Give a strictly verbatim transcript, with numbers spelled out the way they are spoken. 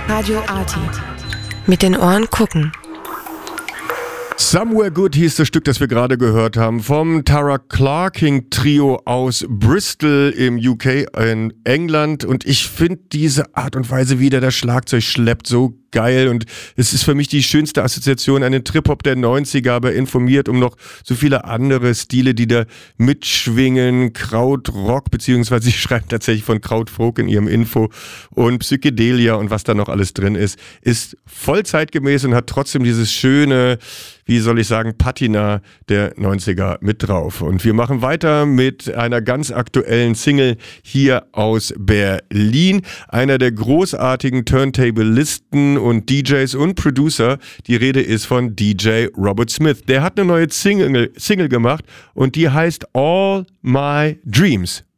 Radio Arty. Mit den Ohren gucken. Somewhere Good hieß das Stück, das wir gerade gehört haben, vom Tara Clarking Trio aus Bristol im U K in England. Und ich finde diese Art und Weise, wie der das Schlagzeug schleppt, so geil. Und es ist für mich die schönste Assoziation an den Trip-Hop der neunziger, aber informiert um noch so viele andere Stile, die da mitschwingen. Krautrock, beziehungsweise sie schreibt tatsächlich von Krautfolk in ihrem Info, und Psychedelia und was da noch alles drin ist, ist voll zeitgemäß und hat trotzdem dieses schöne, wie soll ich sagen, Patina der neunziger mit drauf. Und wir machen weiter mit einer ganz aktuellen Single hier aus Berlin. Einer der großartigen Turntablisten und D Js und Producer. Die Rede ist von D J Robert Smith. Der hat eine neue Single, Single gemacht und die heißt All My Dreams.